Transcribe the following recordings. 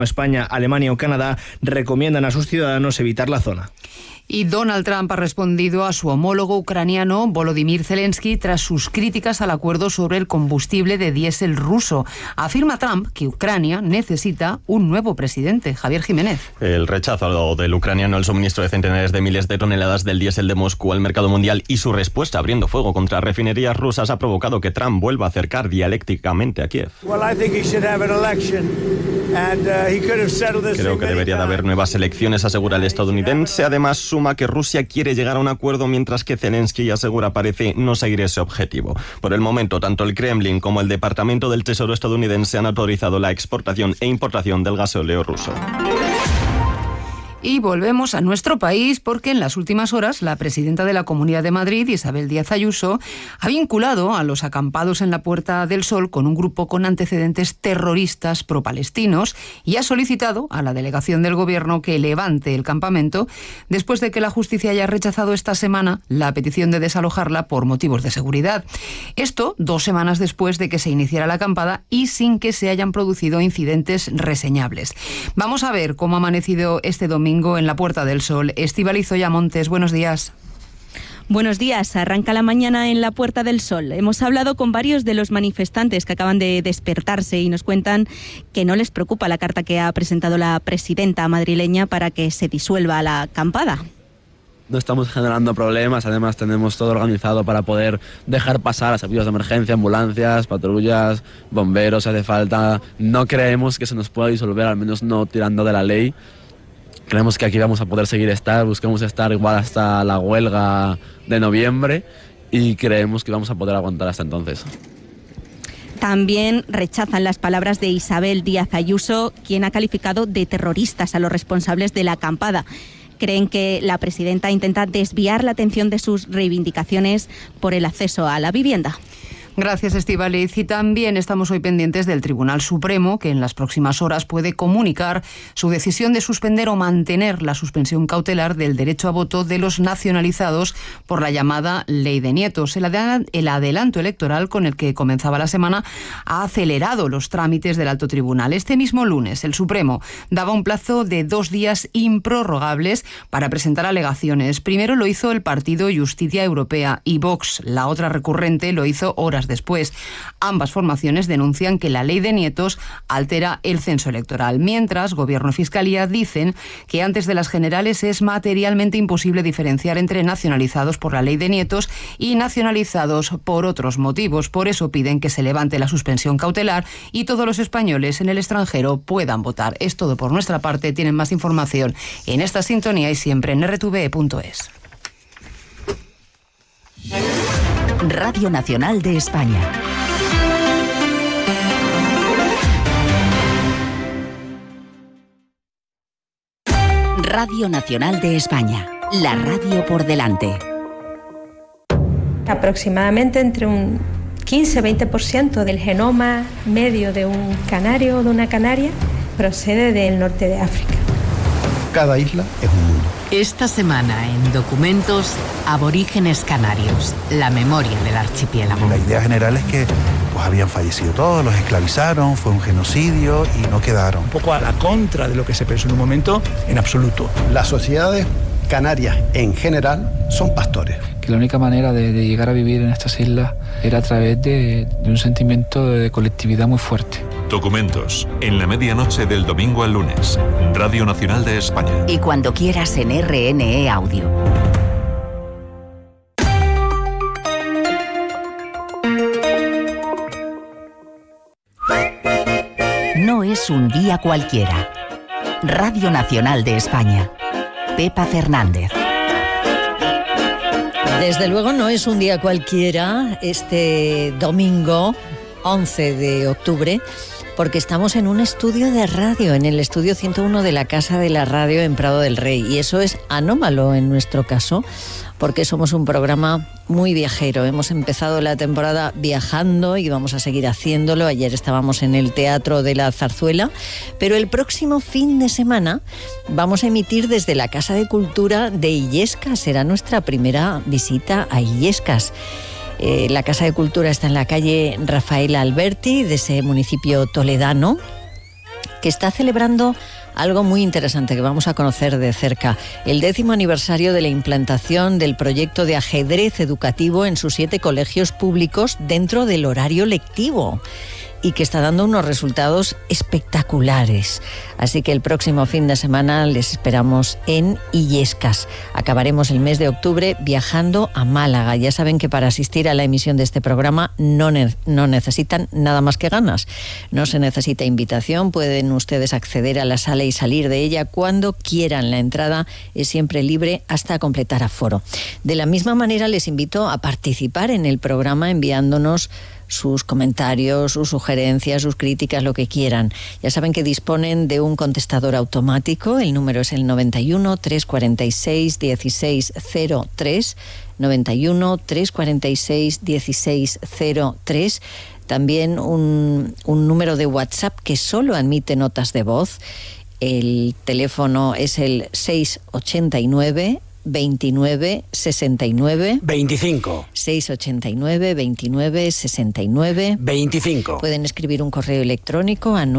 España, Alemania o Canadá recomiendan a sus ciudadanos evitar la zona. Y Donald Trump ha respondido a su homólogo ucraniano Volodymyr Zelensky tras sus críticas al acuerdo sobre el combustible de diésel ruso. Afirma Trump que Ucrania necesita un nuevo presidente. Javier Jiménez. El rechazo del ucraniano al suministro de centenares de miles de toneladas del diésel de Moscú al mercado mundial y su respuesta abriendo fuego contra refinerías rusas ha provocado que Trump vuelva a acercar dialécticamente a Kiev. Creo que debería de haber nuevas elecciones, asegura el estadounidense. Además, suma que Rusia quiere llegar a un acuerdo, mientras que Zelensky asegura parece no seguir ese objetivo. Por el momento, tanto el Kremlin como el Departamento del Tesoro estadounidense han autorizado la exportación e importación del gasóleo ruso. Y volvemos a nuestro país porque en las últimas horas la presidenta de la Comunidad de Madrid, Isabel Díaz Ayuso, ha vinculado a los acampados en la Puerta del Sol con un grupo con antecedentes terroristas pro-palestinos y ha solicitado a la delegación del Gobierno que levante el campamento después de que la justicia haya rechazado esta semana la petición de desalojarla por motivos de seguridad. Esto 2 semanas después de que se iniciara la acampada y sin que se hayan producido incidentes reseñables. Vamos a ver cómo ha amanecido este domingo en la Puerta del Sol. Estíbaliz Zoya Montes, buenos días. Buenos días. Arranca la mañana en la Puerta del Sol. Hemos hablado con varios de los manifestantes que acaban de despertarse y nos cuentan que no les preocupa la carta que ha presentado la presidenta madrileña para que se disuelva la acampada. No estamos generando problemas, además tenemos todo organizado para poder dejar pasar a servicios de emergencia, ambulancias, patrullas, bomberos si hace falta. No creemos que se nos pueda disolver, al menos no tirando de la ley. Creemos que aquí vamos a poder buscamos estar igual hasta la huelga de noviembre y creemos que vamos a poder aguantar hasta entonces. También rechazan las palabras de Isabel Díaz Ayuso, quien ha calificado de terroristas a los responsables de la acampada. Creen que la presidenta intenta desviar la atención de sus reivindicaciones por el acceso a la vivienda. Gracias, Estíbaliz. Y también estamos hoy pendientes del Tribunal Supremo, que en las próximas horas puede comunicar su decisión de suspender o mantener la suspensión cautelar del derecho a voto de los nacionalizados por la llamada Ley de Nietos. El adelanto electoral con el que comenzaba la semana ha acelerado los trámites del Alto Tribunal. Este mismo lunes, el Supremo daba un plazo de 2 días improrrogables para presentar alegaciones. Primero lo hizo el partido Justicia Europea y Vox. La otra recurrente lo hizo horas después. Ambas formaciones denuncian que la Ley de Nietos altera el censo electoral, mientras Gobierno y Fiscalía dicen que antes de las generales es materialmente imposible diferenciar entre nacionalizados por la Ley de Nietos y nacionalizados por otros motivos. Por eso piden que se levante la suspensión cautelar y todos los españoles en el extranjero puedan votar. Es todo por nuestra parte. Tienen más información en esta sintonía y siempre en rtve.es. Radio Nacional de España. Radio Nacional de España, la radio por delante. Aproximadamente entre un 15-20% del genoma medio de un canario o de una canaria procede del norte de África. Cada isla es un mundo. Esta semana en Documentos, Aborígenes Canarios, la memoria del archipiélago. La idea general es que habían fallecido todos, los esclavizaron, fue un genocidio y no quedaron. Un poco a la contra de lo que se pensó en un momento, en absoluto. Las sociedades canarias en general son pastores. Que la única manera de llegar a vivir en estas islas era a través de un sentimiento de colectividad muy fuerte. Documentos, en la medianoche del domingo al lunes, Radio Nacional de España. Y cuando quieras en RNE Audio. No es un día cualquiera. Radio Nacional de España. Pepa Fernández. Desde luego no es un día cualquiera este domingo 11 de octubre, porque estamos en un estudio de radio, en el estudio 101 de la Casa de la Radio en Prado del Rey, y eso es anómalo en nuestro caso, porque somos un programa muy viajero. Hemos empezado la temporada viajando y vamos a seguir haciéndolo. Ayer estábamos en el Teatro de la Zarzuela, pero el próximo fin de semana vamos a emitir desde la Casa de Cultura de Illescas. Será nuestra primera visita a Illescas. La Casa de Cultura está en la calle Rafael Alberti, de ese municipio toledano. que está celebrando algo muy interesante que vamos a conocer de cerca, el 10º aniversario de la implantación del proyecto de ajedrez educativo en sus 7 colegios públicos dentro del horario lectivo, y que está dando unos resultados espectaculares. Así que el próximo fin de semana les esperamos en Illescas. Acabaremos el mes de octubre viajando a Málaga. Ya saben que para asistir a la emisión de este programa no necesitan nada más que ganas. No se necesita invitación, pueden ustedes acceder a la sala y salir de ella cuando quieran. La entrada es siempre libre hasta completar aforo. De la misma manera les invito a participar en el programa enviándonos sus comentarios, sus sugerencias, sus críticas, lo que quieran. Ya saben que disponen de un contestador automático. El número es el 91 346 1603. 91 346 1603. También un número de WhatsApp que solo admite notas de voz. El teléfono es el 689 29 69 25 689 29 69 25. Pueden escribir un correo electrónico a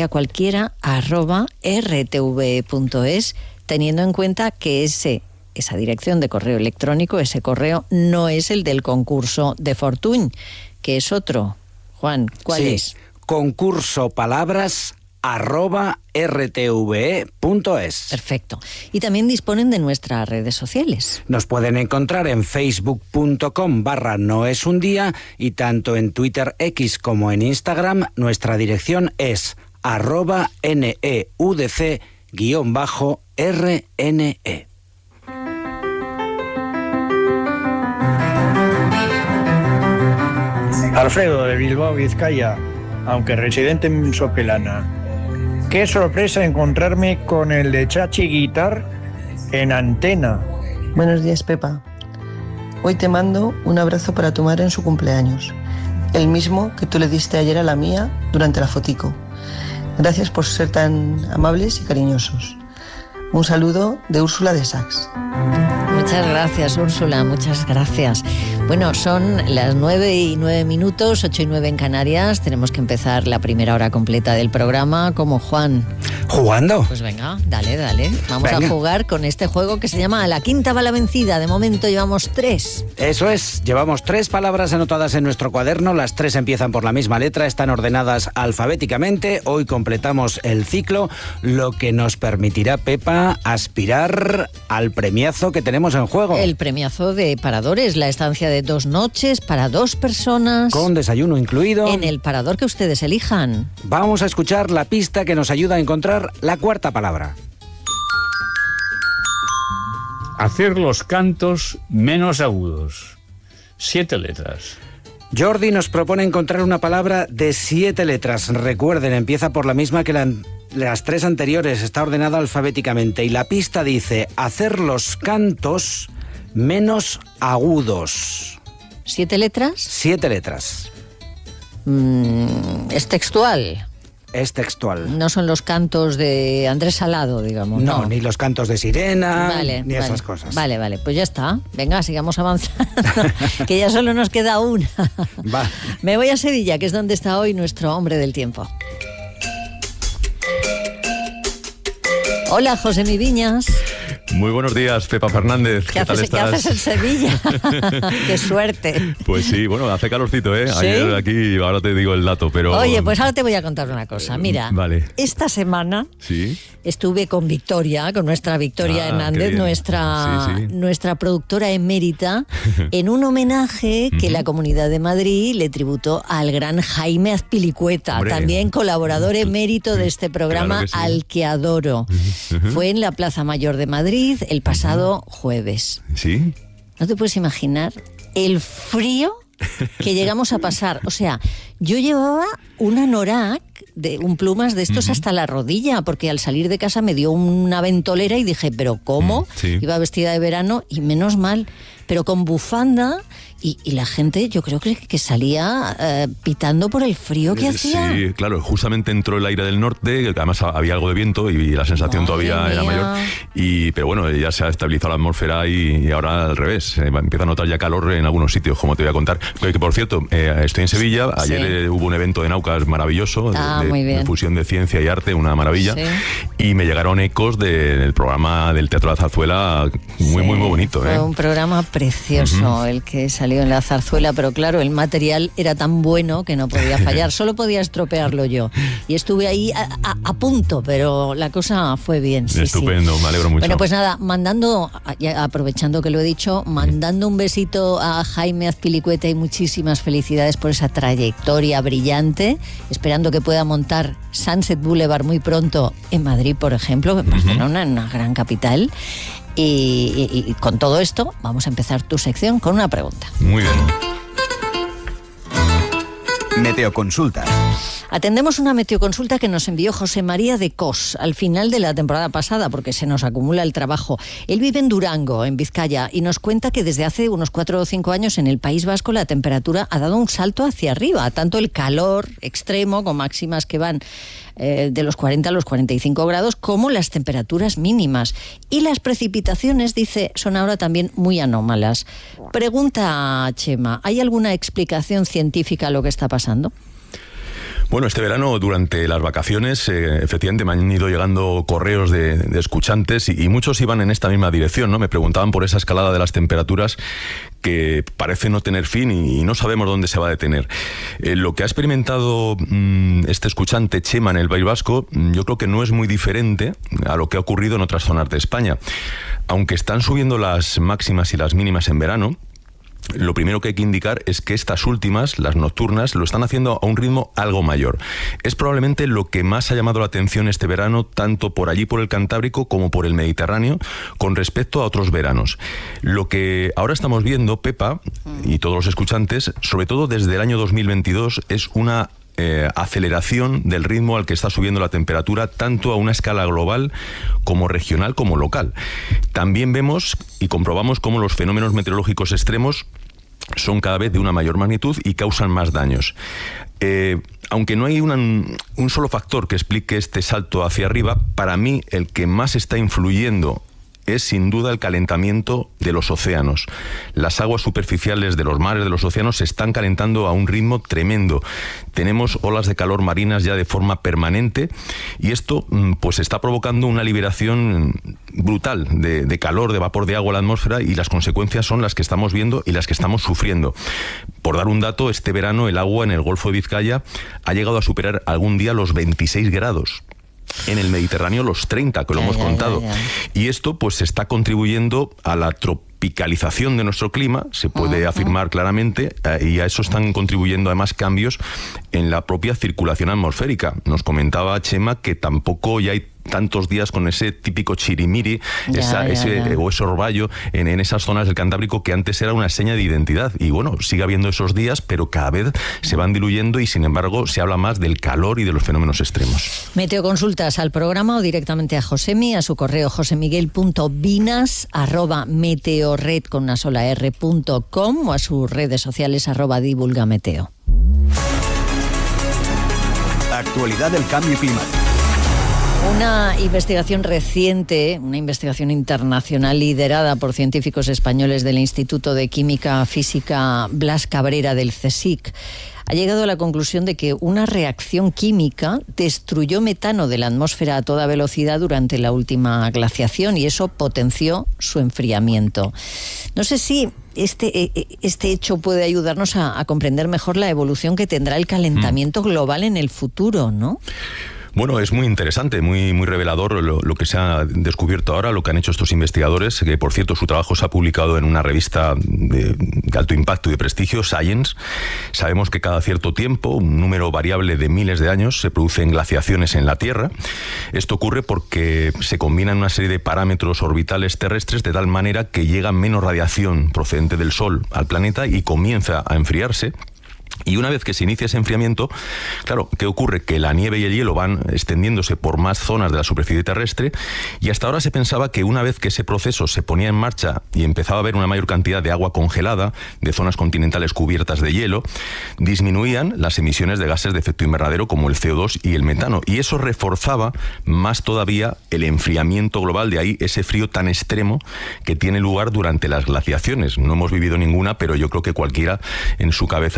noesundiacualquiera@rtve.es, teniendo en cuenta que esa dirección de correo electrónico, ese correo, no es el del concurso de Fortuny, que es otro. Juan, ¿cuál es? Concurso palabras @rtve.es. Perfecto. Y también disponen de nuestras redes sociales. Nos pueden encontrar en facebook.com/noesundía y tanto en Twitter X como en Instagram nuestra dirección es @neudc_rne. Alfredo de Bilbao, Vizcaya, aunque residente en Sopelana. Qué sorpresa encontrarme con el de Chachi Guitar en antena. Buenos días, Pepa. Hoy te mando un abrazo para tu madre en su cumpleaños, el mismo que tú le diste ayer a la mía durante la fotico. Gracias por ser tan amables y cariñosos. Un saludo de Úrsula de Sax. Muchas gracias, Úrsula, muchas gracias. Bueno, son las 9:09, 8:09 en Canarias. Tenemos que empezar la primera hora completa del programa como Juan. ¿Jugando? Pues venga, dale. Vamos a jugar con este juego que se llama A la quinta va la vencida. De momento llevamos 3. Eso es, llevamos 3 palabras anotadas en nuestro cuaderno. Las 3 empiezan por la misma letra, están ordenadas alfabéticamente. Hoy completamos el ciclo, lo que nos permitirá, Pepa, aspirar al premiazo que tenemos en juego. El premiazo de Paradores, la estancia de 2 noches para 2 personas. Con desayuno incluido. En el parador que ustedes elijan. Vamos a escuchar la pista que nos ayuda a encontrar la 4ª palabra. Hacer los cantos menos agudos. 7 letras. Jordi nos propone encontrar una palabra de 7 letras. Recuerden, empieza por la misma que las 3 anteriores, está ordenada alfabéticamente. Y la pista dice, hacer los cantos menos agudos. ¿7 letras? 7 letras. ¿Es textual? Es textual. No son los cantos de Andrés Salado, digamos. No, ni los cantos de sirena, ni esas cosas. Vale, pues ya está. Venga, sigamos avanzando, que ya solo nos queda una. Va. Me voy a Sevilla, que es donde está hoy nuestro hombre del tiempo. Hola, José Mi Viñas. Muy buenos días, Pepa Fernández. ¿Qué tal estás? ¿Qué haces en Sevilla? ¡Qué suerte! Pues sí, bueno, hace calorcito, ¿eh? ¿Sí? Ayer aquí, ahora te digo el dato, pero... Oye, pues ahora te voy a contar una cosa. Mira, vale. Esta semana ¿Sí? estuve con Victoria, con nuestra Victoria Hernández, nuestra productora emérita, en un homenaje que la Comunidad de Madrid le tributó al gran Jaime Azpilicueta, también colaborador emérito de este programa, claro que sí, al que adoro. Fue en la Plaza Mayor de Madrid el pasado jueves. ¿Sí? No te puedes imaginar el frío que llegamos a pasar. O sea, yo llevaba un anorak, un plumas de estos hasta la rodilla, porque al salir de casa me dio una ventolera y dije, ¿pero cómo? Sí. Iba vestida de verano y menos mal, pero con bufanda. Y la gente, yo creo que salía pitando por el frío que hacía. Sí, claro, justamente entró el aire del norte, que además había algo de viento y la sensación todavía era mayor. Pero bueno, ya se ha estabilizado la atmósfera y ahora al revés. Empieza a notar ya calor en algunos sitios, como te voy a contar. Que por cierto, estoy en Sevilla, ayer Anoche hubo un evento de Naucas maravilloso, de fusión de ciencia y arte, una maravilla. Sí. Y me llegaron ecos del programa del Teatro de la Zarzuela, muy bonito. Fue un programa precioso el que salió en la Zarzuela, pero claro, el material era tan bueno que no podía fallar, solo podía estropearlo yo. Y estuve ahí a punto, pero la cosa fue bien. Sí, estupendo, me alegro mucho. Bueno, pues nada, aprovechando que lo he dicho, mandando un besito a Jaime Azpilicueta y muchísimas felicidades por esa trayectoria brillante, esperando que pueda montar Sunset Boulevard muy pronto en Madrid, por ejemplo, en Barcelona, en una gran capital. Y con todo esto, vamos a empezar tu sección con una pregunta. Muy bien. Meteoconsulta. Atendemos una meteoconsulta que nos envió José María de Cos al final de la temporada pasada, porque se nos acumula el trabajo. Él vive en Durango, en Vizcaya, y nos cuenta que desde hace unos 4 o 5 años en el País Vasco la temperatura ha dado un salto hacia arriba. Tanto el calor extremo, con máximas que van de los 40 a los 45 grados, como las temperaturas mínimas. Y las precipitaciones, dice, son ahora también muy anómalas. Pregunta a Chema, ¿hay alguna explicación científica a lo que está pasando? Bueno, este verano, durante las vacaciones, efectivamente me han ido llegando correos de escuchantes y muchos iban en esta misma dirección, ¿no? Me preguntaban por esa escalada de las temperaturas que parece no tener fin y no sabemos dónde se va a detener. Lo que ha experimentado este escuchante, Chema, en el País Vasco, yo creo que no es muy diferente a lo que ha ocurrido en otras zonas de España. Aunque están subiendo las máximas y las mínimas en verano, lo primero que hay que indicar es que estas últimas, las nocturnas, lo están haciendo a un ritmo algo mayor. Es probablemente lo que más ha llamado la atención este verano, tanto por allí por el Cantábrico como por el Mediterráneo, con respecto a otros veranos. Lo que ahora estamos viendo, Pepa, y todos los escuchantes, sobre todo desde el año 2022, es una aceleración del ritmo al que está subiendo la temperatura, tanto a una escala global como regional como local. También vemos y comprobamos cómo los fenómenos meteorológicos extremos son cada vez de una mayor magnitud y causan más daños. Aunque no hay un solo factor que explique este salto hacia arriba, para mí el que más está influyendo es sin duda el calentamiento de los océanos. Las aguas superficiales de los mares, de los océanos, se están calentando a un ritmo tremendo. Tenemos olas de calor marinas ya de forma permanente y esto pues está provocando una liberación brutal de calor, de vapor de agua a la atmósfera, y las consecuencias son las que estamos viendo y las que estamos sufriendo. Por dar un dato, este verano el agua en el Golfo de Vizcaya ha llegado a superar algún día los 26 grados. En el Mediterráneo los 30, que lo hemos contado. Y esto pues está contribuyendo a la tropicalización de nuestro clima, se puede afirmar claramente, y a eso están contribuyendo además cambios en la propia circulación atmosférica. Nos comentaba Chema que tampoco ya hay tantos días con ese típico chirimiri, o ese orvallo en esas zonas del Cantábrico que antes era una seña de identidad. Y bueno, sigue habiendo esos días, pero cada vez se van diluyendo y sin embargo se habla más del calor y de los fenómenos extremos. Meteoconsultas al programa o directamente a Josemi, a su correo josemiguel.vinas@meteored.com o a sus redes sociales @divulgameteo. Actualidad del cambio climático. Una investigación reciente, una investigación internacional liderada por científicos españoles del Instituto de Química Física Blas Cabrera del CSIC, ha llegado a la conclusión de que una reacción química destruyó metano de la atmósfera a toda velocidad durante la última glaciación y eso potenció su enfriamiento. No sé si este hecho puede ayudarnos a comprender mejor la evolución que tendrá el calentamiento global en el futuro, ¿no? Bueno, es muy interesante, muy revelador lo que se ha descubierto ahora, lo que han hecho estos investigadores, que por cierto su trabajo se ha publicado en una revista de alto impacto y de prestigio, Science. Sabemos que cada cierto tiempo, un número variable de miles de años, se producen glaciaciones en la Tierra. Esto ocurre porque se combinan una serie de parámetros orbitales terrestres de tal manera que llega menos radiación procedente del Sol al planeta y comienza a enfriarse. Y una vez que se inicia ese enfriamiento, claro, ¿qué ocurre? Que la nieve y el hielo van extendiéndose por más zonas de la superficie terrestre y hasta ahora se pensaba que una vez que ese proceso se ponía en marcha y empezaba a haber una mayor cantidad de agua congelada, de zonas continentales cubiertas de hielo, disminuían las emisiones de gases de efecto invernadero como el CO2 y el metano, y eso reforzaba más todavía el enfriamiento global, de ahí ese frío tan extremo que tiene lugar durante las glaciaciones. No hemos vivido ninguna, pero yo creo que cualquiera en su cabeza se imagina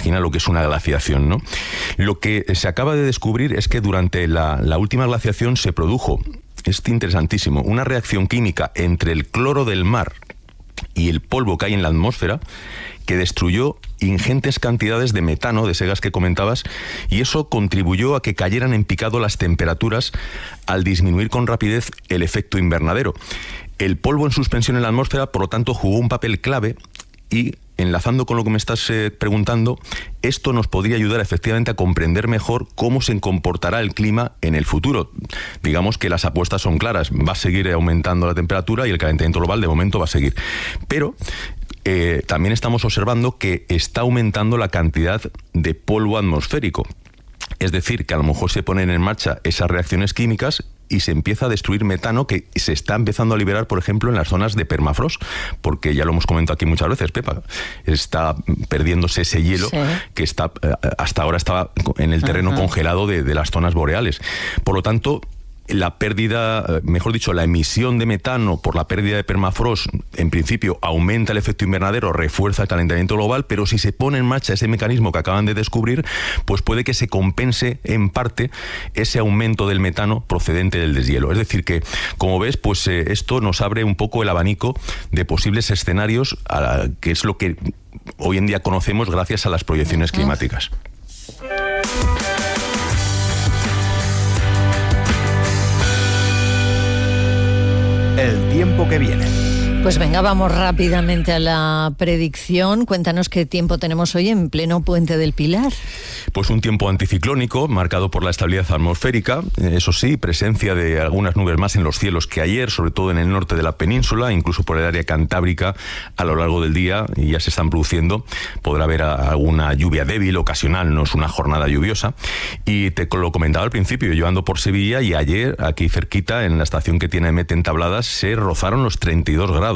imagina lo que es una glaciación, ¿no? Lo que se acaba de descubrir es que durante la última glaciación se produjo, es interesantísimo, una reacción química entre el cloro del mar y el polvo que hay en la atmósfera que destruyó ingentes cantidades de metano, de ese gas que comentabas, y eso contribuyó a que cayeran en picado las temperaturas al disminuir con rapidez el efecto invernadero. El polvo en suspensión en la atmósfera, por lo tanto, jugó un papel clave y, enlazando con lo que me estás preguntando, esto nos podría ayudar efectivamente a comprender mejor cómo se comportará el clima en el futuro. Digamos que las apuestas son claras, va a seguir aumentando la temperatura y el calentamiento global de momento va a seguir. Pero también estamos observando que está aumentando la cantidad de polvo atmosférico. Es decir, que a lo mejor se ponen en marcha esas reacciones químicas y se empieza a destruir metano que se está empezando a liberar, por ejemplo, en las zonas de permafrost, porque ya lo hemos comentado aquí muchas veces, Pepa, está perdiéndose ese hielo que está hasta ahora estaba en el terreno congelado de las zonas boreales. Por lo tanto, la pérdida, mejor dicho, la emisión de metano por la pérdida de permafrost, en principio aumenta el efecto invernadero, refuerza el calentamiento global, pero si se pone en marcha ese mecanismo que acaban de descubrir, pues puede que se compense en parte ese aumento del metano procedente del deshielo. Es decir que, como ves, pues esto nos abre un poco el abanico de posibles escenarios, que es lo que hoy en día conocemos gracias a las proyecciones climáticas. El tiempo que viene. Pues venga, vamos rápidamente a la predicción. Cuéntanos qué tiempo tenemos hoy en pleno Puente del Pilar. Pues un tiempo anticiclónico, marcado por la estabilidad atmosférica. Eso sí, presencia de algunas nubes más en los cielos que ayer, sobre todo en el norte de la península, incluso por el área cantábrica a lo largo del día, y ya se están produciendo. Podrá haber alguna lluvia débil, ocasional, no es una jornada lluviosa. Y te lo comentaba al principio, yo ando por Sevilla y ayer, aquí cerquita, en la estación que tiene Met en Tabladas, se rozaron los 32 grados.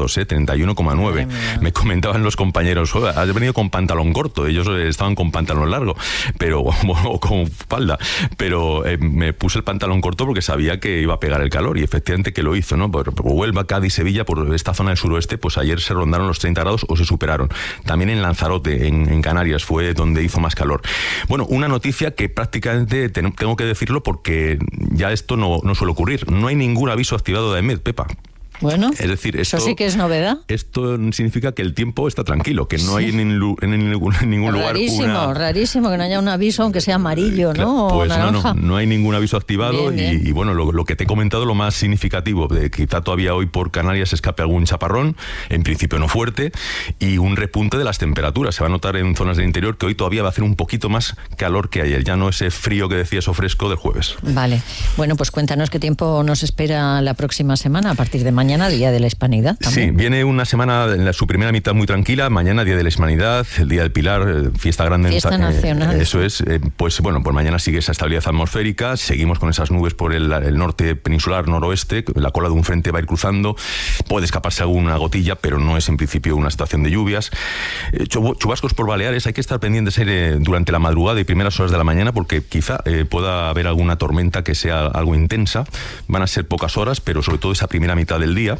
31,9. Me comentaban los compañeros, has venido con pantalón corto, ellos estaban con pantalón largo, pero o con falda, pero me puse el pantalón corto porque sabía que iba a pegar el calor, y efectivamente que lo hizo, ¿no? Por Huelva, Cádiz, Sevilla, por esta zona del suroeste, pues ayer se rondaron los 30 grados o se superaron. También en Lanzarote, en Canarias, fue donde hizo más calor. Bueno, una noticia que prácticamente tengo que decirlo porque ya esto no suele ocurrir. No hay ningún aviso activado de AEMET, Pepa. Bueno, es decir, eso sí que es novedad. Esto significa que el tiempo está tranquilo, que no hay en ningún lugar rarísimo que no haya un aviso, aunque sea amarillo, ¿no? Pues naranja. No hay ningún aviso activado. Bien. Y bueno, lo que te he comentado, lo más significativo, quizá todavía hoy por Canarias escape algún chaparrón, en principio no fuerte, y un repunte de las temperaturas. Se va a notar en zonas del interior que hoy todavía va a hacer un poquito más calor que ayer, ya no ese frío que decías o fresco del jueves. Vale, bueno, pues cuéntanos qué tiempo nos espera la próxima semana, a partir de mañana, Día de la Hispanidad también. Sí, viene una semana en su primera mitad muy tranquila. Mañana, Día de la Hispanidad, el Día del Pilar, fiesta grande. Fiesta nacional. Eso es. Pues bueno, pues mañana sigue esa estabilidad atmosférica. Seguimos con esas nubes por el norte peninsular, noroeste. La cola de un frente va a ir cruzando. Puede escaparse alguna gotilla, pero no es en principio una situación de lluvias. Chubascos por Baleares. Hay que estar pendientes durante la madrugada y primeras horas de la mañana, porque quizá pueda haber alguna tormenta que sea algo intensa. Van a ser pocas horas, pero sobre todo esa primera mitad del día.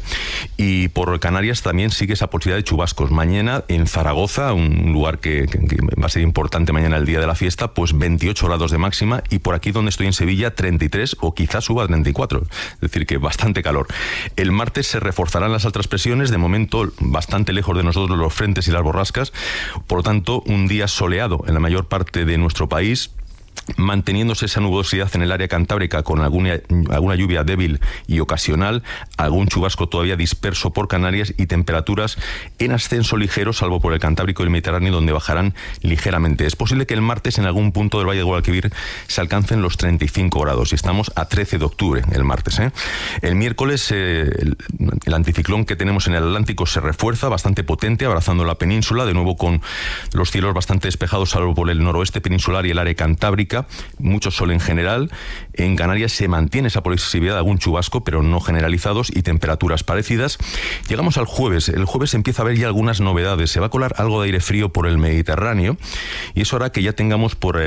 Y por Canarias también sigue esa posibilidad de chubascos. Mañana en Zaragoza, un lugar que va a ser importante mañana, el día de la fiesta, pues 28 grados de máxima, y por aquí donde estoy en Sevilla 33 o quizás suba a 34, es decir que bastante calor. El martes se reforzarán las altas presiones, de momento bastante lejos de nosotros los frentes y las borrascas, por lo tanto un día soleado en la mayor parte de nuestro país, manteniéndose esa nubosidad en el área cantábrica con alguna lluvia débil y ocasional, algún chubasco todavía disperso por Canarias, y temperaturas en ascenso ligero, salvo por el Cantábrico y el Mediterráneo, donde bajarán ligeramente. Es posible que el martes en algún punto del Valle de Guadalquivir se alcancen los 35 grados, y estamos a 13 de octubre el martes. El miércoles el anticiclón que tenemos en el Atlántico se refuerza, bastante potente, abrazando la península, de nuevo con los cielos bastante despejados, salvo por el noroeste peninsular y el área cantábrica. Mucho sol en general. En Canarias se mantiene esa posibilidad de algún chubasco, pero no generalizados, y temperaturas parecidas. Llegamos al jueves. El jueves empieza a haber ya algunas novedades. Se va a colar algo de aire frío por el Mediterráneo, y eso hará que ya tengamos por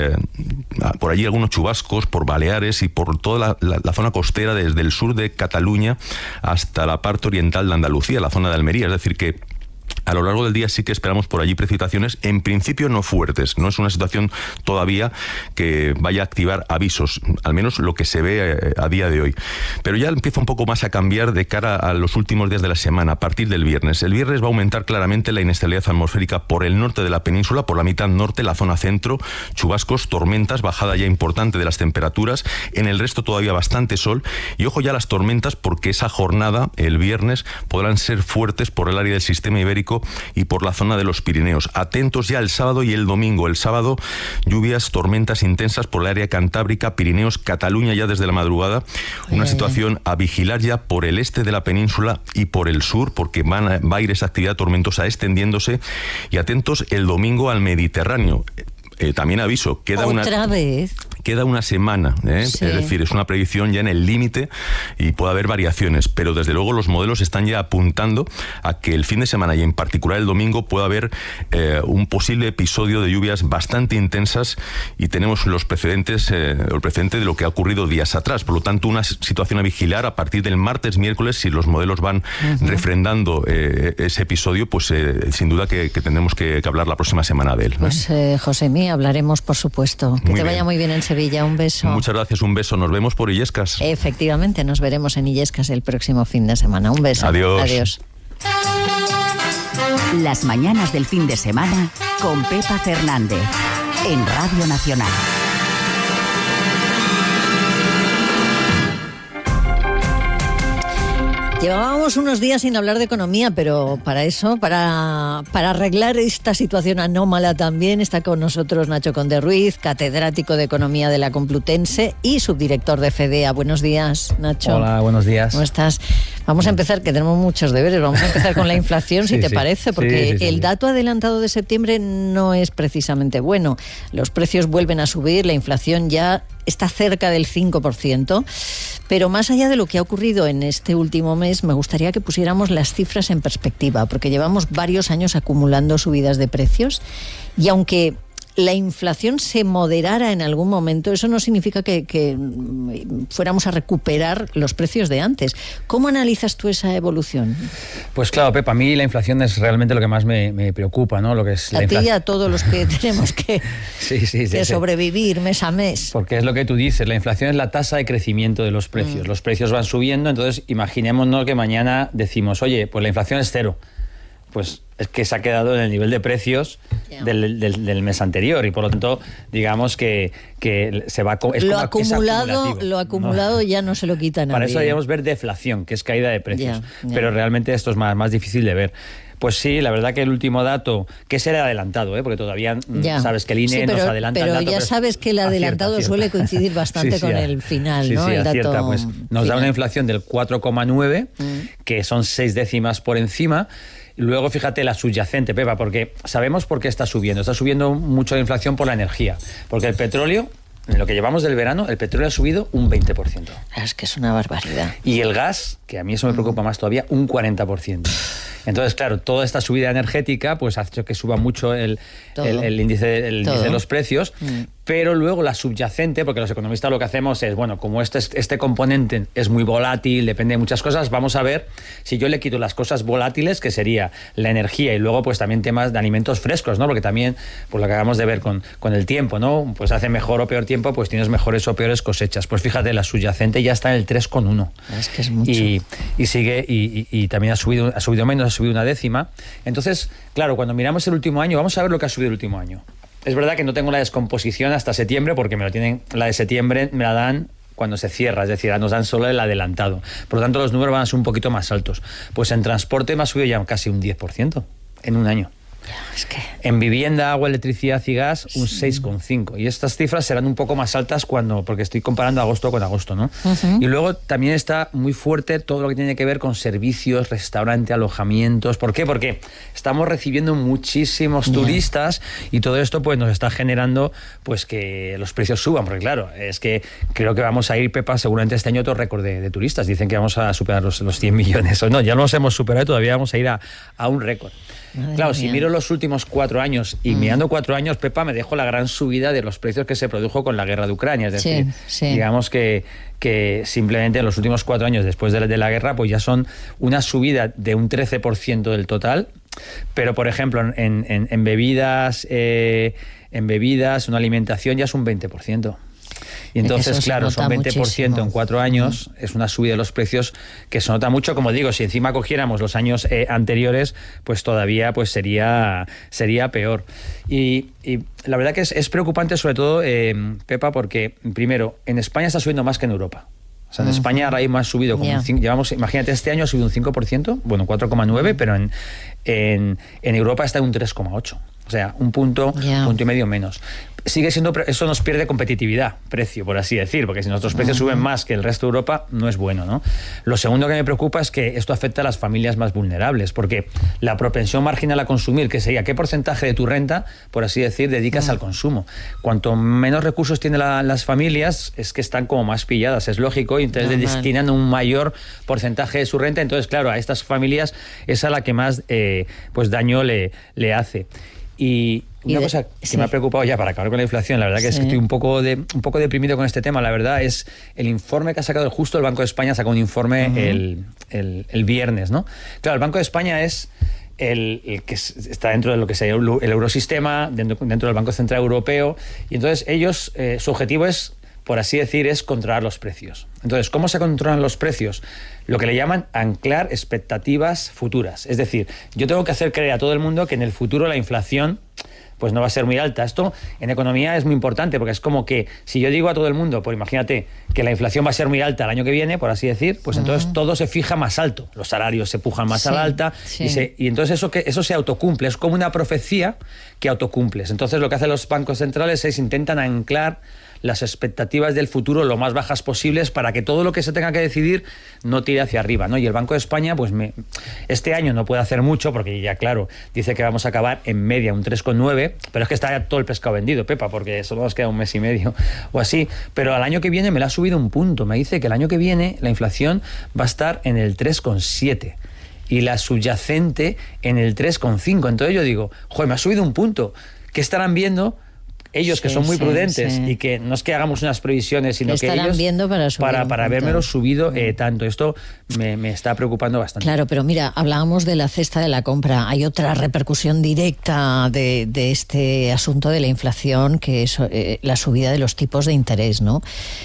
allí algunos chubascos por Baleares y por toda la zona costera, desde el sur de Cataluña hasta la parte oriental de Andalucía, la zona de Almería. Es decir que A lo largo del día sí que esperamos por allí precipitaciones, en principio no fuertes. No es una situación todavía que vaya a activar avisos, al menos lo que se ve a día de hoy. Pero ya empieza un poco más a cambiar de cara a los últimos días de la semana, a partir del viernes. El viernes va a aumentar claramente la inestabilidad atmosférica por el norte de la península, por la mitad norte, la zona centro, chubascos, tormentas, bajada ya importante de las temperaturas. En el resto todavía bastante sol. Y ojo ya a las tormentas, porque esa jornada, el viernes, podrán ser fuertes por el área del sistema ibérico y por la zona de los Pirineos. Atentos ya el sábado y el domingo. El sábado, lluvias, tormentas intensas por el área cantábrica, Pirineos, Cataluña ya desde la madrugada. Una situación a vigilar ya por el este de la península y por el sur, porque va a ir esa actividad tormentosa extendiéndose. Y atentos el domingo al Mediterráneo. También aviso, queda una semana, sí. Es decir, es una predicción ya en el límite y puede haber variaciones, pero desde luego los modelos están ya apuntando a que el fin de semana y en particular el domingo pueda haber un posible episodio de lluvias bastante intensas, y tenemos el precedente de lo que ha ocurrido días atrás. Por lo tanto, una situación a vigilar a partir del martes, miércoles. Si los modelos van refrendando ese episodio, pues sin duda que tendremos que hablar la próxima semana de él, ¿no? Pues Josemi, hablaremos, por supuesto. Que te vaya muy bien en Sevilla. Un beso. Muchas gracias, un beso. Nos vemos por Illescas. Efectivamente, nos veremos en Illescas el próximo fin de semana. Un beso. Adiós. Adiós. Las mañanas del fin de semana con Pepa Fernández en Radio Nacional. Llevábamos unos días sin hablar de economía, pero para eso, para arreglar esta situación anómala también, está con nosotros Nacho Conde Ruiz, catedrático de Economía de la Complutense y subdirector de FEDEA. Buenos días, Nacho. Hola, buenos días. ¿Cómo estás? Vamos a empezar, que tenemos muchos deberes, vamos a empezar con la inflación, si te parece, porque el dato adelantado de septiembre no es precisamente bueno. Los precios vuelven a subir, la inflación ya está cerca del 5%, pero más allá de lo que ha ocurrido en este último mes, me gustaría que pusiéramos las cifras en perspectiva, porque llevamos varios años acumulando subidas de precios, y aunque la inflación se moderara en algún momento, eso no significa que fuéramos a recuperar los precios de antes. ¿Cómo analizas tú esa evolución? Pues claro, Pepa, a mí la inflación es realmente lo que más me preocupa, ¿no? Lo que es a ti y a todos los que tenemos que sobrevivir mes a mes. Porque es lo que tú dices, la inflación es la tasa de crecimiento de los precios. Los precios van subiendo, entonces imaginémonos que mañana decimos, oye, pues la inflación es 0. Pues es que se ha quedado en el nivel de precios del mes anterior, y por lo tanto digamos que se va lo acumulado ya no se lo quita nadie. Para eso deberíamos ver deflación, que es caída de precios, pero realmente esto es más difícil de ver. Pues sí, la verdad que el último dato, que es el adelantado, porque todavía sabes que el INE nos adelanta el dato. Pero ya sabes que el adelantado suele coincidir bastante con el final, ¿no? El dato pues nos da una inflación del 4,9, que son 6 décimas por encima. Luego, fíjate la subyacente, Pepa, porque sabemos por qué está subiendo. Está subiendo mucho la inflación por la energía. Porque el petróleo, en lo que llevamos del verano, el petróleo ha subido un 20%. Es que es una barbaridad. Y el gas, que a mí eso me preocupa más todavía, un 40%. Entonces, claro, toda esta subida energética pues ha hecho que suba mucho el índice de los precios, pero luego la subyacente, porque los economistas lo que hacemos es, bueno, como este componente es muy volátil, depende de muchas cosas, vamos a ver si yo le quito las cosas volátiles, que sería la energía, y luego pues también temas de alimentos frescos, ¿no? Porque también, por lo que acabamos de ver con el tiempo, ¿no? Pues hace mejor o peor tiempo, pues tienes mejores o peores cosechas. Pues fíjate, la subyacente ya está en el 3,1. Es que es mucho. Y sigue, y también ha subido menos, ha subido una décima. Entonces, claro, cuando miramos el último año, vamos a ver lo que ha subido el último año. Es verdad que no tengo la descomposición hasta septiembre, porque la de septiembre me la dan cuando se cierra, es decir, nos dan solo el adelantado. Por lo tanto, los números van a ser un poquito más altos. Pues en transporte me ha subido ya casi un 10% en un año. Es que... En vivienda, agua, electricidad y gas, un 6,5. Y estas cifras serán un poco más altas porque estoy comparando agosto con agosto, ¿no? Y luego también está muy fuerte todo lo que tiene que ver con servicios, restaurante, alojamientos. ¿Por qué? Porque estamos recibiendo muchísimos turistas, y todo esto pues nos está generando pues que los precios suban. Porque claro, es que creo que vamos a ir, Pepa, seguramente este año otro récord de turistas. Dicen que vamos a superar los 100 millones. O no, ya los hemos superado y todavía vamos a ir a un récord. Claro, si miro los últimos 4 años y mirando 4 años, Pepa, me dejo la gran subida de los precios que se produjo con la guerra de Ucrania. Es decir, digamos que simplemente en los últimos 4 años después de la guerra, pues ya son una subida de un 13% del total, Pero, por ejemplo, en bebidas, una alimentación ya es un 20%. Y entonces, claro, son 20% muchísimo. En 4 años, es una subida de los precios que se nota mucho. Como digo, si encima cogiéramos los años anteriores, pues todavía pues sería peor. Y la verdad que es preocupante, sobre todo, Pepa, porque, primero, en España está subiendo más que en Europa. O sea, en España ahora mismo ha subido como imagínate, este año ha subido un 5%, bueno, 4,9%, pero en Europa está en un 3,8%. O sea, un punto y medio menos. Sigue siendo, eso nos pierde competitividad, precio, por así decir, porque si nuestros precios suben más que el resto de Europa, no es bueno, ¿no? Lo segundo que me preocupa es que esto afecta a las familias más vulnerables, porque la propensión marginal a consumir, que sería qué porcentaje de tu renta, por así decir, dedicas al consumo. Cuanto menos recursos tienen las familias, es que están como más pilladas, es lógico, y entonces destinan un mayor porcentaje de su renta. Entonces, claro, a estas familias es a la que más pues daño le hace. Y una cosa que me ha preocupado ya para acabar con la inflación, la verdad que es que estoy un poco deprimido con este tema, la verdad, es el informe que ha sacado justo el Banco de España, sacó un informe el viernes, ¿no? Claro, el Banco de España es el que está dentro de lo que sería el eurosistema, dentro del Banco Central Europeo, y entonces ellos, su objetivo es, por así decir, es controlar los precios. Entonces, ¿cómo se controlan los precios? Lo que le llaman anclar expectativas futuras. Es decir, yo tengo que hacer creer a todo el mundo que en el futuro la inflación pues no va a ser muy alta. Esto en economía es muy importante, porque es como que si yo digo a todo el mundo, pues imagínate que la inflación va a ser muy alta el año que viene, por así decir, pues entonces todo se fija más alto. Los salarios se pujan más a la alta y entonces eso se autocumple. Es como una profecía que autocumples. Entonces lo que hacen los bancos centrales es intentan anclar las expectativas del futuro lo más bajas posibles para que todo lo que se tenga que decidir no tire hacia arriba, ¿no? Y el Banco de España, pues este año no puede hacer mucho porque ya, claro, dice que vamos a acabar en media un 3,9, pero es que está ya todo el pescado vendido, Pepa, porque solo nos queda un mes y medio o así. Pero al año que viene me la ha subido un punto. Me dice que el año que viene la inflación va a estar en el 3,7 y la subyacente en el 3,5. Entonces yo digo, joder, me ha subido un punto. ¿Qué estarán viendo ellos, que son muy prudentes y que no es que hagamos unas previsiones, sino que ellos viendo para habérmelo subido tanto? Esto me está preocupando bastante. Claro, pero mira, hablábamos de la cesta de la compra. Hay otra repercusión directa de este asunto de la inflación, que es la subida de los tipos de interés, ¿no?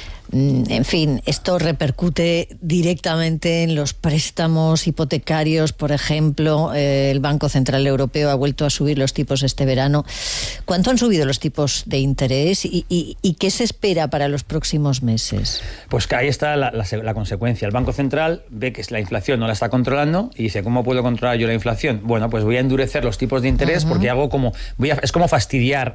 En fin, esto repercute directamente en los préstamos hipotecarios. Por ejemplo, el Banco Central Europeo ha vuelto a subir los tipos este verano. ¿Cuánto han subido los tipos de interés y qué se espera para los próximos meses? Pues que ahí está la consecuencia. El Banco Central ve que la inflación no la está controlando y dice, ¿cómo puedo controlar yo la inflación? Bueno, pues voy a endurecer los tipos de interés porque es como fastidiar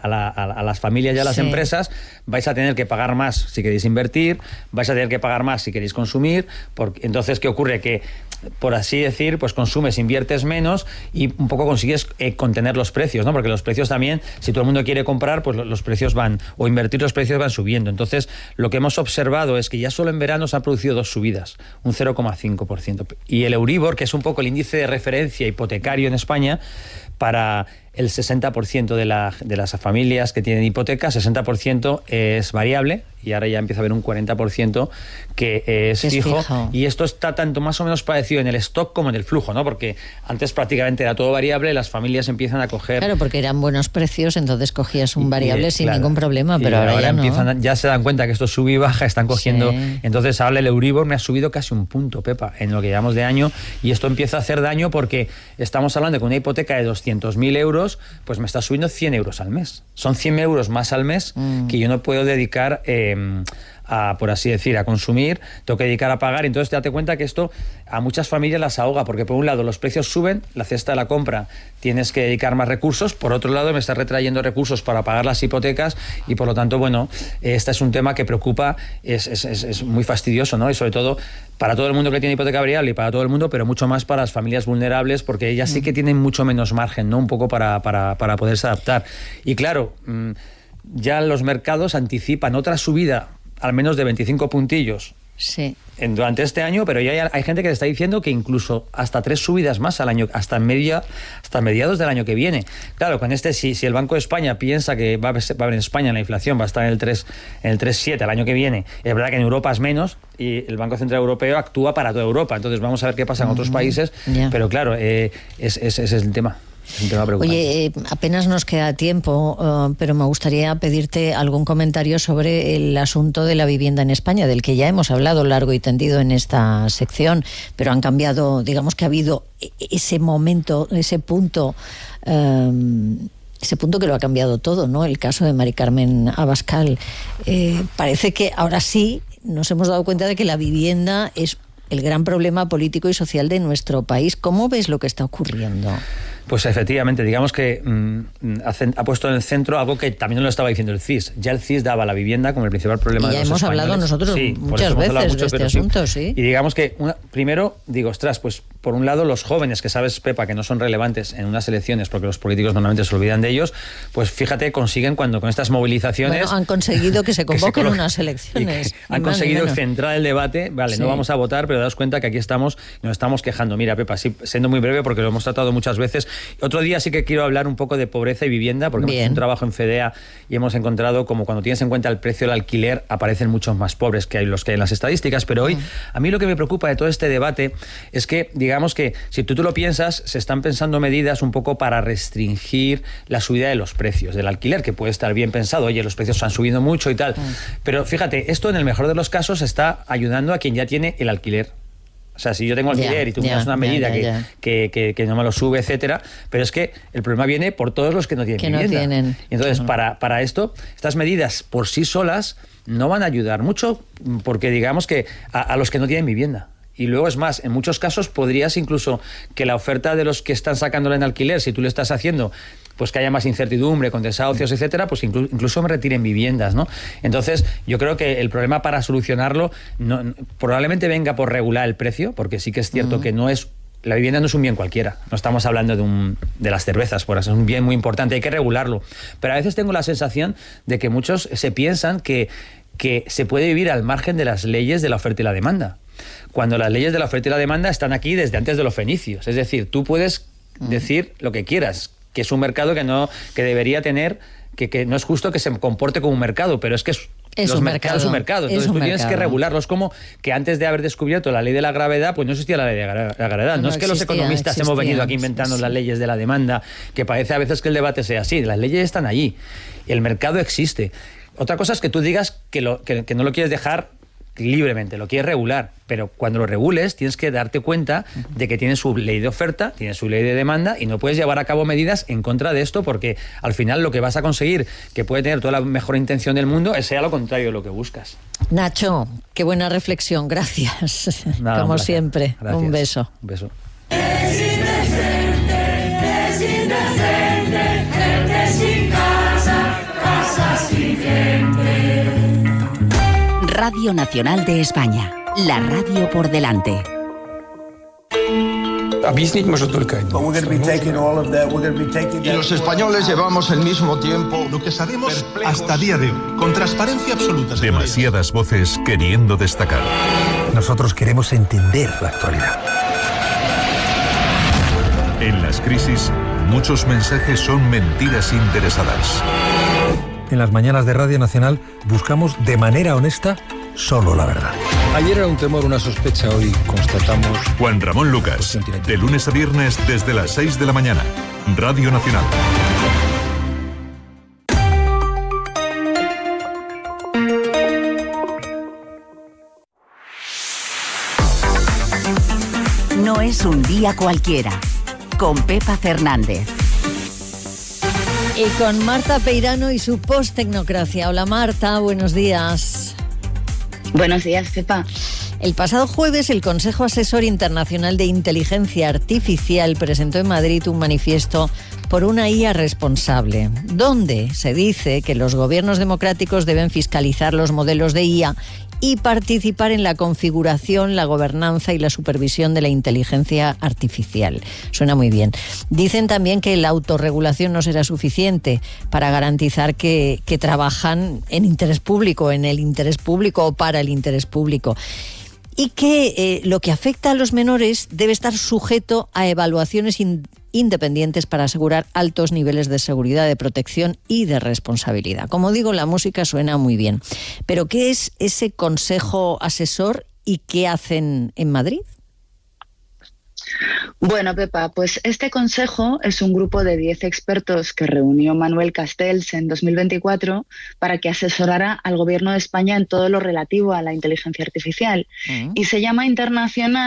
a las familias y a las empresas. Vais a tener que pagar más si queréis invertir, vais a tener que pagar más si queréis consumir, porque entonces ¿qué ocurre? Que, por así decir, pues consumes, inviertes menos y un poco consigues contener los precios, ¿no? Porque los precios también, si todo el mundo quiere comprar, pues los precios o invertir, los precios van subiendo. Entonces, lo que hemos observado es que ya solo en verano se han producido 2 subidas, un 0,5%. Y el Euribor, que es un poco el índice de referencia hipotecario en España, para el 60% de las familias que tienen hipoteca, 60% es variable y ahora ya empieza a haber un 40% que es fijo. Y esto está tanto más o menos parecido en el stock como en el flujo, ¿no? Porque antes prácticamente era todo variable, las familias empiezan a coger... Claro, porque eran buenos precios, entonces cogías un variable sin ningún problema, pero ahora ya no. Ya se dan cuenta que esto sube y baja, están cogiendo... Entonces ahora el Euribor me ha subido casi un punto, Pepa, en lo que llevamos de año, y esto empieza a hacer daño porque estamos hablando de que una hipoteca de 200.000 euros, pues me está subiendo 100 euros al mes. Son 100 euros más al mes que yo no puedo dedicar por así decir, a consumir, tengo que dedicar a pagar. Entonces date cuenta que esto a muchas familias las ahoga, porque por un lado los precios suben, la cesta de la compra tienes que dedicar más recursos, por otro lado me está retrayendo recursos para pagar las hipotecas y por lo tanto, bueno, este es un tema que preocupa, es muy fastidioso, ¿no? Y sobre todo para todo el mundo que tiene hipoteca variable y para todo el mundo, pero mucho más para las familias vulnerables, porque ellas sí que tienen mucho menos margen, ¿no? Un poco para poderse adaptar. Y claro, ya los mercados anticipan otra subida al menos de 25 puntillos durante este año, pero ya hay gente que está diciendo que incluso hasta 3 subidas más al año, hasta mediados del año que viene. Claro, con si el Banco de España piensa que va a haber en España la inflación va a estar en el 3,7 el año que viene, es verdad que en Europa es menos, y el Banco Central Europeo actúa para toda Europa, entonces vamos a ver qué pasa en otros países, pero claro, ese es el tema. Es un tema preocupante. Oye, apenas nos queda tiempo, pero me gustaría pedirte algún comentario sobre el asunto de la vivienda en España, del que ya hemos hablado largo y tendido en esta sección, pero han cambiado, digamos que ha habido ese momento, ese punto que lo ha cambiado todo, ¿no? El caso de Mari Carmen Abascal. Parece que ahora sí nos hemos dado cuenta de que la vivienda es el gran problema político y social de nuestro país. ¿Cómo ves lo que está ocurriendo? Pues efectivamente, digamos que ha puesto en el centro algo que también lo estaba diciendo el CIS. Ya el CIS daba la vivienda como el principal problema de los españoles. Ya hemos hablado nosotros muchas veces de este asunto, sí. Y digamos que, primero, digo, ostras, pues por un lado los jóvenes, que sabes, Pepa, que no son relevantes en unas elecciones porque los políticos normalmente se olvidan de ellos, pues fíjate, consiguen cuando con estas movilizaciones... Bueno, han conseguido que se convoquen unas elecciones. Han conseguido centrar el debate, sí. No vamos a votar, pero daos cuenta que aquí nos estamos quejando. Mira, Pepa, sí, siendo muy breve porque lo hemos tratado muchas veces. Otro día sí que quiero hablar un poco de pobreza y vivienda, porque hemos hecho un trabajo en FEDEA y hemos encontrado como cuando tienes en cuenta el precio del alquiler aparecen muchos más pobres que los que hay en las estadísticas, pero hoy a mí lo que me preocupa de todo este debate es que, digamos que si tú lo piensas, se están pensando medidas un poco para restringir la subida de los precios del alquiler, que puede estar bien pensado, oye, los precios han subido mucho y tal, pero fíjate, esto en el mejor de los casos está ayudando a quien ya tiene el alquiler. O sea, si yo tengo alquiler y tú me das una medida que no me lo sube, etcétera, pero es que el problema viene por todos los que no tienen vivienda. No tienen. Y entonces, para esto, estas medidas por sí solas no van a ayudar mucho, porque digamos que a los que no tienen vivienda. Y luego, es más, en muchos casos podrías incluso que la oferta de los que están sacándola en alquiler, si tú lo estás haciendo, pues que haya más incertidumbre, con desahucios, etcétera, pues incluso me retiren viviendas, ¿no? Entonces, yo creo que el problema para solucionarlo probablemente venga por regular el precio, porque sí que es cierto que la vivienda no es un bien cualquiera. No estamos hablando de las cervezas, por eso es un bien muy importante, hay que regularlo. Pero a veces tengo la sensación de que muchos se piensan que se puede vivir al margen de las leyes de la oferta y la demanda, cuando las leyes de la oferta y la demanda están aquí desde antes de los fenicios. Es decir, tú puedes decir lo que quieras, que es un mercado que debería tener, que no es justo que se comporte como un mercado, pero es que los mercados es un mercado. Entonces tú tienes que regularlo. Es como que antes de haber descubierto la ley de la gravedad, pues no existía la ley de la gravedad. No es que los economistas hemos venido aquí inventando las leyes de la demanda, que parece a veces que el debate sea así. Las leyes están allí. El mercado existe. Otra cosa es que tú digas que no lo quieres dejar libremente, lo quieres regular, pero cuando lo regules tienes que darte cuenta de que tiene su ley de oferta, tiene su ley de demanda, y no puedes llevar a cabo medidas en contra de esto, porque al final lo que vas a conseguir, que puede tener toda la mejor intención del mundo, sea lo contrario de lo que buscas. Nacho, qué buena reflexión, gracias. Nada, como siempre. Gracias. Un beso. Un beso. Radio Nacional de España, la radio por delante. Y los españoles llevamos el mismo tiempo, lo que sabemos hasta día de hoy, con transparencia absoluta. Demasiadas voces queriendo destacar. Nosotros queremos entender la actualidad. En las crisis, muchos mensajes son mentiras interesadas. En las mañanas de Radio Nacional buscamos de manera honesta solo la verdad. Ayer era un temor, una sospecha, hoy constatamos... Juan Ramón Lucas, de lunes a viernes desde las 6 de la mañana. Radio Nacional. No es un día cualquiera. Con Pepa Fernández. Y con Marta Peirano y su post-tecnocracia. Hola Marta, buenos días. Buenos días, Pepa. El pasado jueves el Consejo Asesor Internacional de Inteligencia Artificial presentó en Madrid un manifiesto por una IA responsable, donde se dice que los gobiernos democráticos deben fiscalizar los modelos de IA y participar en la configuración, la gobernanza y la supervisión de la inteligencia artificial. Suena muy bien. Dicen también que la autorregulación no será suficiente para garantizar que trabajan en interés público, en el interés público o para el interés público. y que lo que afecta a los menores debe estar sujeto a evaluaciones independientes para asegurar altos niveles de seguridad, de protección y de responsabilidad. Como digo, la música suena muy bien. Pero ¿qué es ese consejo asesor y qué hacen en Madrid? Bueno, Pepa, pues este consejo es un grupo de 10 expertos que reunió Manuel Castells en 2024 para que asesorara al Gobierno de España en todo lo relativo a la inteligencia artificial. Y se llama Internacional